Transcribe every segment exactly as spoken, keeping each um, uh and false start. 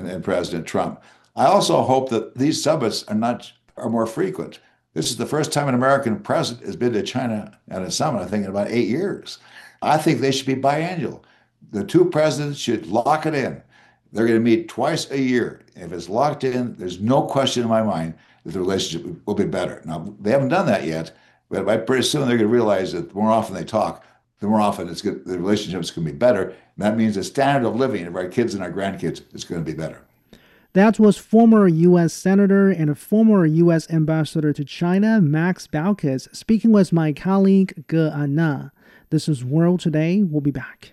and President Trump. I also hope that these summits are not are more frequent. This is the first time an American president has been to China at a summit, I think, in about eight years. I think they should be biannual. The two presidents should lock it in. They're going to meet twice a year. If it's locked in, there's no question in my mind that the relationship will be better. Now, they haven't done that yet, but pretty soon they're going to realize that the more often they talk, the more often it's good, the relationship's going to be better. And that means the standard of living of our kids and our grandkids is going to be better. That was former U S Senator and a former U S Ambassador to China, Max Baucus, speaking with my colleague, Ge Anna. This is World Today. We'll be back.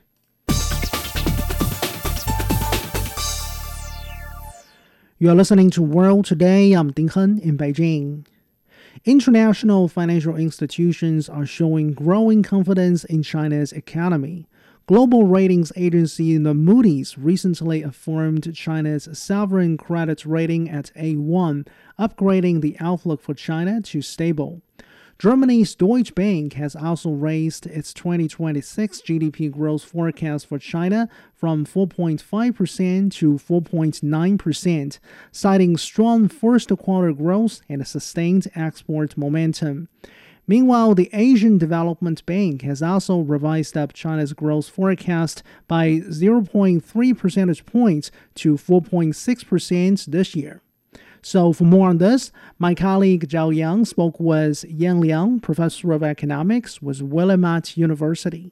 You are listening to World Today. I'm Ding Hen in Beijing. International financial institutions are showing growing confidence in China's economy. Global ratings agency the Moody's recently affirmed China's sovereign credit rating at A one, upgrading the outlook for China to stable. Germany's Deutsche Bank has also raised its twenty twenty-six G D P growth forecast for China from four point five percent to four point nine percent, citing strong first-quarter growth and sustained export momentum. Meanwhile, the Asian Development Bank has also revised up China's growth forecast by zero point three percentage points to four point six percent this year. So for more on this, my colleague Zhao Yang spoke with Yan Liang, professor of economics with Willamette University.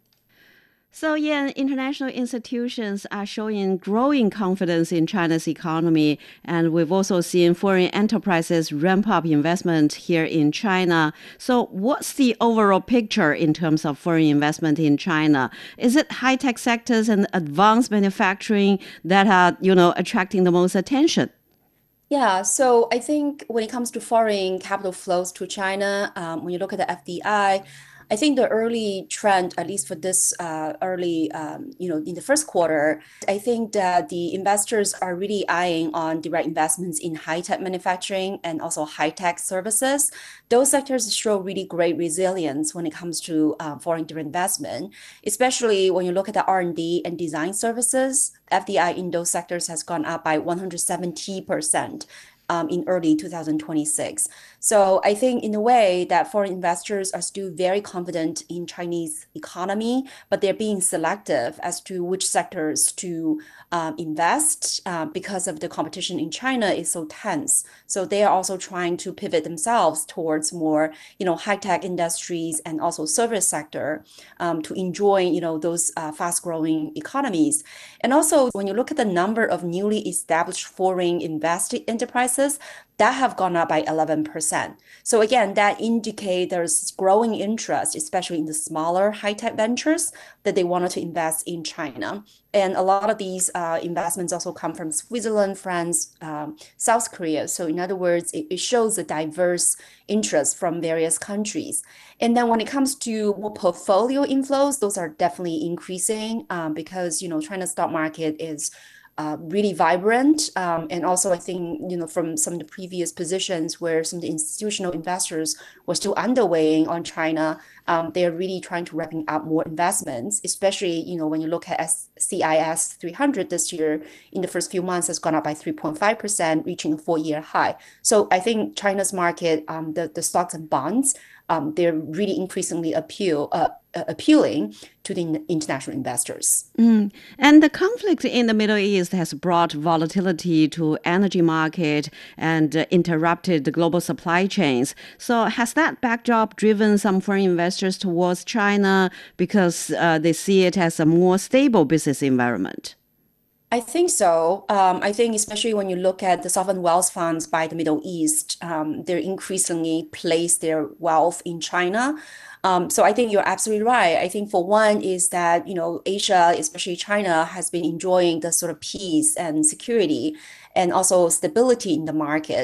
So, yeah, international institutions are showing growing confidence in China's economy, and we've also seen foreign enterprises ramp up investment here in China. So what's the overall picture in terms of foreign investment in China? Is it high-tech sectors and advanced manufacturing that are, you know, attracting the most attention? Yeah, so I think when it comes to foreign capital flows to China, um, when you look at the F D I, I think the early trend, at least for this uh, early, um, you know, in the first quarter, I think that the investors are really eyeing on direct investments in high-tech manufacturing and also high-tech services. Those sectors show really great resilience when it comes to uh, foreign direct investment, especially when you look at the R and D and design services. F D I in those sectors has gone up by one hundred seventy percent. Um, in early two thousand twenty-six. So I think in a way that foreign investors are still very confident in Chinese economy, but they're being selective as to which sectors to um, invest uh, because of the competition in China is so tense. So they are also trying to pivot themselves towards more, you know, high-tech industries and also service sector um, to enjoy, you know, those uh, fast-growing economies. And also when you look at the number of newly established foreign invested enterprises, that have gone up by eleven percent. So again, that indicates there's growing interest, especially in the smaller high-tech ventures that they wanted to invest in China. And a lot of these uh, investments also come from Switzerland, France, um, South Korea. So in other words, it, it shows a diverse interest from various countries. And then when it comes to more portfolio inflows, those are definitely increasing um, because, you know, China's stock market is Uh, really vibrant. Um, and also, I think, you know, from some of the previous positions where some of the institutional investors were still underweighing on China, um, they're really trying to wrapping up more investments, especially, you know, when you look at C I S three hundred this year, in the first few months has gone up by three point five percent, reaching a four-year high. So I think China's market, um, the, the stocks and bonds, um, they're really increasingly appeal, uh, uh, appealing to the international investors. Mm. And the conflict in the Middle East has brought volatility to energy market and uh, interrupted the global supply chains. So has that backdrop driven some foreign investors towards China because uh, they see it as a more stable business environment? I think so. Um, I think especially when you look at the sovereign wealth funds by the Middle East, um, they're increasingly place their wealth in China. Um, so I think you're absolutely right. I think for one is that, you know, Asia, especially China, has been enjoying the sort of peace and security and also stability in the market.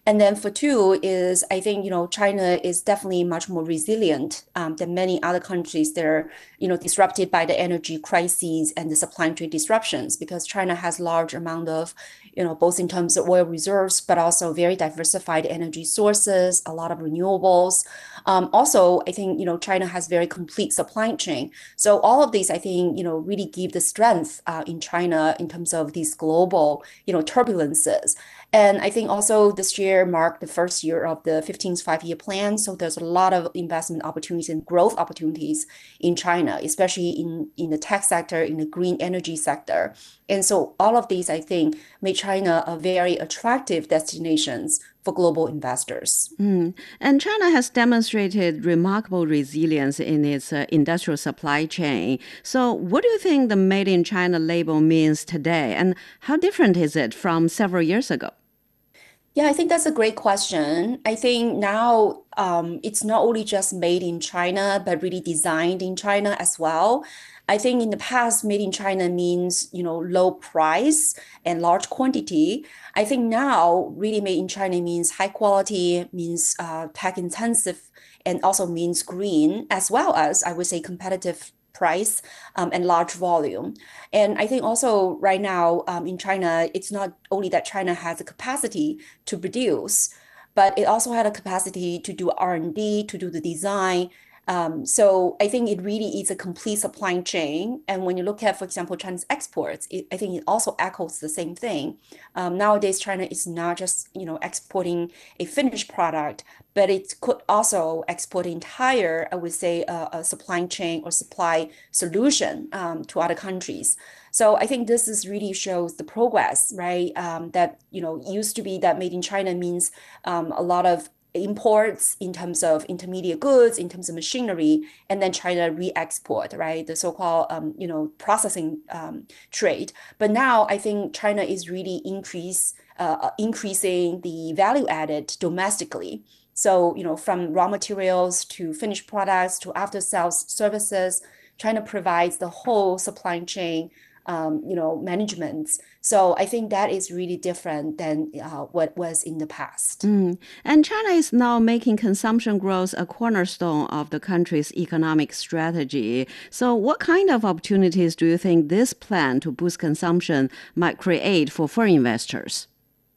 And then for two is, I think, you know, China is definitely much more resilient um, than many other countries that are, you know, disrupted by the energy crises and the supply chain disruptions, because China has large amount of, you know, both in terms of oil reserves, but also very diversified energy sources, a lot of renewables. Um, also, I think, you know, China has very complete supply chain. So all of these, I think, you know, really give the strength uh, in China in terms of these global, you know, turbulences. And I think also this year marked the first year of the fifteenth five-year plan. So there's a lot of investment opportunities and growth opportunities in China, especially in, in the tech sector, in the green energy sector. And so all of these, I think, make China a very attractive destination for global investors. Mm. And China has demonstrated remarkable resilience in its uh, industrial supply chain. So what do you think the Made in China label means today? And how different is it from several years ago? Yeah, I think that's a great question. I think now um, it's not only just made in China, but really designed in China as well. I think in the past, made in China means, you know, low price and large quantity. I think now really made in China means high quality, means uh, tech intensive, and also means green, as well as, I would say, competitive price um, and large volume. And I think also right now um, in China, it's not only that China has the capacity to produce, but it also had a capacity to do R and D, to do the design. Um, so I think it really is a complete supply chain. And when you look at, for example, China's exports, it, I think it also echoes the same thing. Um, nowadays, China is not just, you know, exporting a finished product, but it could also export entire, I would say, uh, a supply chain or supply solution um, to other countries. So I think this is really shows the progress, right? Um, that, you know, used to be that made in China means um, a lot of imports in terms of intermediate goods, in terms of machinery, and then China re-export, right? The so-called, um, you know, processing um, trade. But now I think China is really increase, uh, increasing the value added domestically. So, you know, from raw materials to finished products to after sales services, China provides the whole supply chain, um, you know, management. So I think that is really different than uh, what was in the past. Mm. And China is now making consumption growth a cornerstone of the country's economic strategy. So what kind of opportunities do you think this plan to boost consumption might create for foreign investors?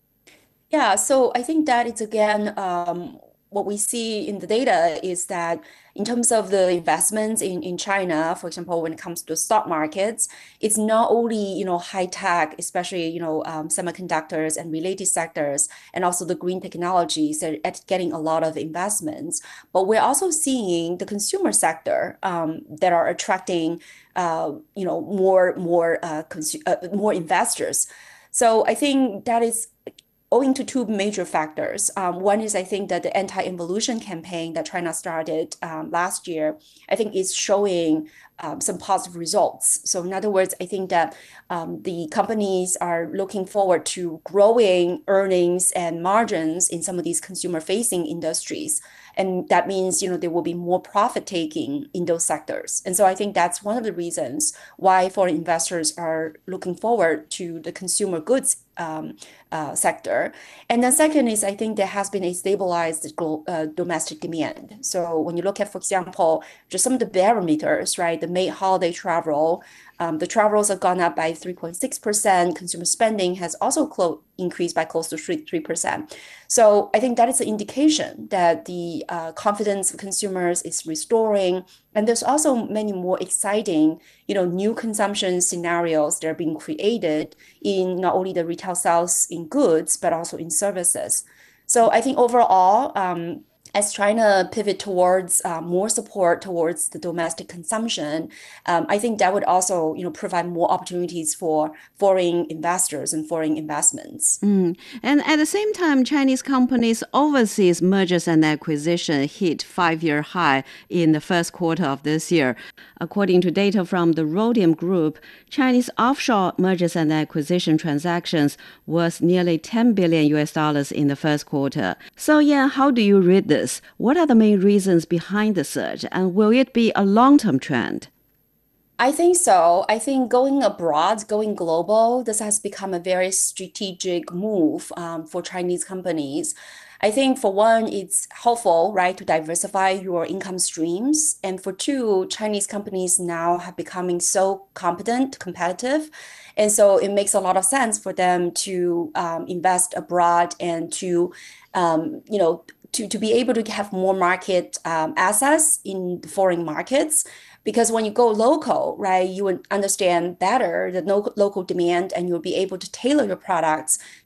Yeah, so I think that it's again, um, what we see in the data is that in terms of the investments in, in China, for example, when it comes to stock markets, it's not only, you know, high tech, especially, you know, um, semiconductors and related sectors, and also the green technologies that are getting a lot of investments. But we're also seeing the consumer sector um, that are attracting, uh, you know, more, more, uh, consu- uh, more investors. So I think that is owing to two major factors. Um, one is I think that the anti-involution campaign that China started um, last year, I think is showing um, some positive results. So in other words, I think that um, the companies are looking forward to growing earnings and margins in some of these consumer-facing industries. And that means, you know, there will be more profit taking in those sectors. And so I think that's one of the reasons why foreign investors are looking forward to the consumer goods um, uh, sector. And then second is I think there has been a stabilized uh, domestic demand. So when you look at, for example, just some of the barometers, right, the May holiday travel, um, the travels have gone up by three point six percent. Consumer spending has also clo- increased by close to three percent. So I think that is an indication that the uh, confidence of consumers is restoring. And there's also many more exciting, you know, new consumption scenarios that are being created in not only the retail sales in goods, but also in services. So I think overall, um, as China pivot towards uh, more support towards the domestic consumption, um, I think that would also, you know, provide more opportunities for foreign investors and foreign investments. Mm. And at the same time, Chinese companies' overseas mergers and acquisition hit five-year high in the first quarter of this year. According to data from the Rhodium Group, Chinese offshore mergers and acquisition transactions was nearly ten billion U S dollars in the first quarter. So, yeah, how do you read this? What are the main reasons behind the surge, and will it be a long-term trend? I think so. I think going abroad, going global, this has become a very strategic move um, for Chinese companies. I think for one, it's helpful, right, to diversify your income streams. And for two, Chinese companies now have becoming so competent, competitive. And so it makes a lot of sense for them to um, invest abroad and to, um, you know, to, to be able to have more market um, access in the foreign markets. Because when you go local, right, you would understand better the no local demand and you'll be able to tailor your products